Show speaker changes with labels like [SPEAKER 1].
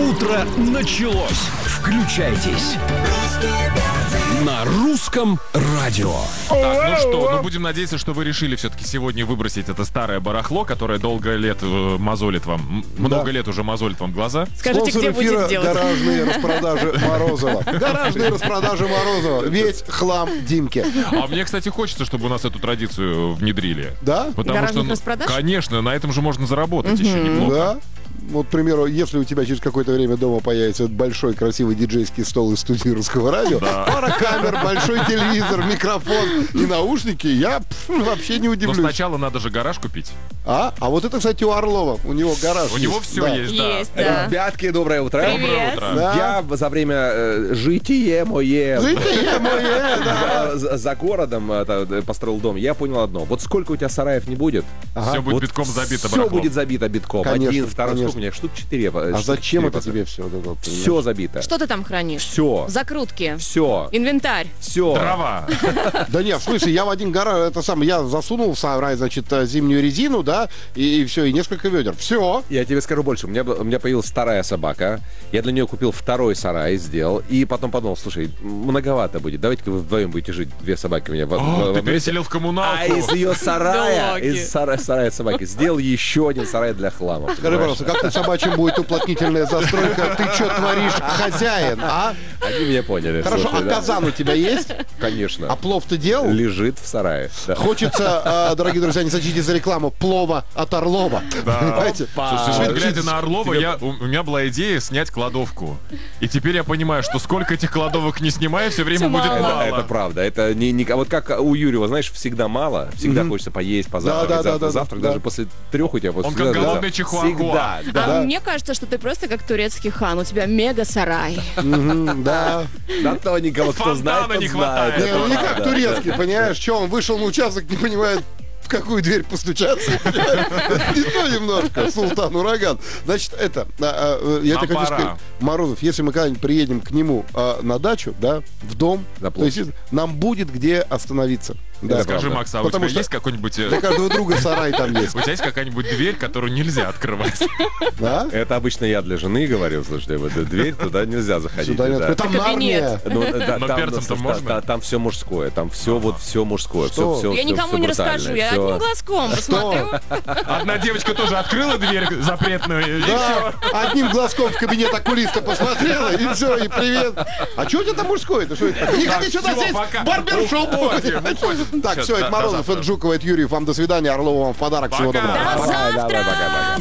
[SPEAKER 1] Утро началось. Включайтесь. На русском радио.
[SPEAKER 2] Так, ну что, будем надеяться, что вы решили все-таки сегодня выбросить это старое барахло, которое долго лет мозолит вам, много лет уже мозолит вам глаза.
[SPEAKER 3] Скажите, где будет делать?
[SPEAKER 4] Гаражные распродажи Морозова. Гаражные распродажи Морозова. Весь хлам Димки.
[SPEAKER 2] А мне, кстати, хочется, чтобы у нас эту традицию внедрили.
[SPEAKER 4] Да?
[SPEAKER 2] Потому
[SPEAKER 3] Гаражных
[SPEAKER 2] что,
[SPEAKER 3] распродаж?
[SPEAKER 2] конечно, на этом же можно заработать еще неплохо.
[SPEAKER 4] Да. Вот, к примеру, если у тебя через какое-то время дома появится этот большой красивый диджейский стол из студии Русского радио, пара камер, большой телевизор, микрофон и наушники, я вообще не
[SPEAKER 2] Но
[SPEAKER 4] удивлюсь.
[SPEAKER 2] сначала надо же гараж купить.
[SPEAKER 4] А вот это, кстати, у Орлова. У него гараж
[SPEAKER 2] У него все есть, да.
[SPEAKER 3] Есть, да.
[SPEAKER 5] Ребятки, доброе утро.
[SPEAKER 3] Привет.
[SPEAKER 2] Доброе утро.
[SPEAKER 4] Да.
[SPEAKER 5] Я за время житие мое
[SPEAKER 4] Житие мое, да.
[SPEAKER 5] за городом построил дом. Я понял одно. Вот сколько у тебя сараев не будет,
[SPEAKER 2] Все будет
[SPEAKER 5] вот
[SPEAKER 2] битком забито
[SPEAKER 5] все
[SPEAKER 2] барахлом.
[SPEAKER 5] будет забито битком.
[SPEAKER 4] Конечно,
[SPEAKER 5] Один, второй,
[SPEAKER 4] конечно.
[SPEAKER 5] сколько у меня? Штук 4.
[SPEAKER 4] А зачем это тебе все?
[SPEAKER 5] Все забито.
[SPEAKER 3] Что ты там хранишь?
[SPEAKER 5] Все.
[SPEAKER 3] Закрутки.
[SPEAKER 5] Все.
[SPEAKER 3] Инвентарь.
[SPEAKER 5] Все.
[SPEAKER 2] Трава.
[SPEAKER 4] Да нет, в смысле, я в один гараж, я засунул в сарай, значит, зимнюю резину, да, и все, и несколько ведер. Все.
[SPEAKER 5] Я тебе скажу больше. У меня появилась вторая собака. Я для нее купил второй сарай, сделал. И потом подумал, слушай, многовато будет. Давайте-ка вы вдвоем будете жить, две собаки у меня.
[SPEAKER 2] Ты переселил в коммуналку.
[SPEAKER 5] А из ее сарая,
[SPEAKER 3] Дороги.
[SPEAKER 5] из сарая собаки, сделал еще один сарай для хлама.
[SPEAKER 4] Скажи, пожалуйста, как тут собачьим будет уплотнительная застройка? Ты что творишь, хозяин, а?
[SPEAKER 5] Они меня поняли.
[SPEAKER 4] Хорошо,
[SPEAKER 5] слушай,
[SPEAKER 4] а
[SPEAKER 5] да.
[SPEAKER 4] казан у тебя есть?
[SPEAKER 5] Конечно.
[SPEAKER 4] А плов ты делал?
[SPEAKER 5] Лежит в сарае. Да.
[SPEAKER 4] Хочется, дорогие друзья, не сочтите за рекламу, плова от Орлова. Понимаете?
[SPEAKER 2] Слушайте, вот глядя на Орлова, у меня была идея снять кладовку. И теперь я понимаю, что сколько этих кладовок не снимаю, все время
[SPEAKER 3] Всё
[SPEAKER 2] будет
[SPEAKER 3] мало.
[SPEAKER 2] мало.
[SPEAKER 5] Это правда. Это а вот как у Юрьева, знаешь, всегда мало, всегда хочется поесть, позавтракать.
[SPEAKER 4] Да.
[SPEAKER 5] Завтрак даже после 3 у тебя.
[SPEAKER 2] Он как голодный чихуахуа.
[SPEAKER 5] Всегда.
[SPEAKER 3] А мне кажется, что ты просто как турецкий хан. У тебя мега-сарай.
[SPEAKER 4] Да.
[SPEAKER 5] Да, тоненько, вот кто знает,
[SPEAKER 2] Фонтана
[SPEAKER 5] тот
[SPEAKER 2] не
[SPEAKER 5] знает.
[SPEAKER 2] хватает.
[SPEAKER 4] Не, ну не как
[SPEAKER 5] Да,
[SPEAKER 4] турецкий, понимаешь? Что, он вышел на участок, не понимает, в какую дверь постучаться. Не то немножко, Султан Ураган. Значит, я тебе хочу
[SPEAKER 2] пора.
[SPEAKER 4] сказать, Морозов, если мы когда-нибудь приедем к нему на дачу, да, в дом,
[SPEAKER 5] На
[SPEAKER 4] то есть нам будет где остановиться. Да,
[SPEAKER 2] Скажи,
[SPEAKER 4] правда.
[SPEAKER 2] Макс, а у
[SPEAKER 4] Потому
[SPEAKER 2] тебя
[SPEAKER 4] что
[SPEAKER 2] есть какой-нибудь...
[SPEAKER 4] для каждого друга сарай там есть.
[SPEAKER 2] У тебя есть какая-нибудь дверь, которую нельзя открывать?
[SPEAKER 4] Да?
[SPEAKER 5] Это обычно я для жены говорю, слушайте, в эту дверь туда нельзя заходить.
[SPEAKER 4] Сюда нет.
[SPEAKER 5] да.
[SPEAKER 4] Там
[SPEAKER 3] Кабинет.
[SPEAKER 4] Нарния.
[SPEAKER 2] Но перцем-то
[SPEAKER 5] слушай,
[SPEAKER 2] можно?
[SPEAKER 5] Там все мужское, там все вот все мужское.
[SPEAKER 4] Что?
[SPEAKER 5] Все,
[SPEAKER 3] Я никому не расскажу, я одним глазком посмотрю.
[SPEAKER 2] Одна девочка тоже открыла дверь запретную, и
[SPEAKER 4] Да,
[SPEAKER 2] все.
[SPEAKER 4] одним глазком в кабинет окулиста посмотрела, и все, и привет. А что у тебя там мужское? Это что это? Не ходи сюда,
[SPEAKER 2] всё,
[SPEAKER 4] здесь
[SPEAKER 2] пока.
[SPEAKER 4] барбершоп.
[SPEAKER 2] Уходим.
[SPEAKER 4] Так,
[SPEAKER 2] Сейчас,
[SPEAKER 4] все, это
[SPEAKER 2] до
[SPEAKER 4] Морозов,
[SPEAKER 2] завтра.
[SPEAKER 4] это Жукова, это Юрьев. Вам до свидания, Орлова вам в подарок. Всего
[SPEAKER 2] Пока.
[SPEAKER 4] доброго.
[SPEAKER 3] До
[SPEAKER 5] Давай,
[SPEAKER 3] завтра!
[SPEAKER 5] пока.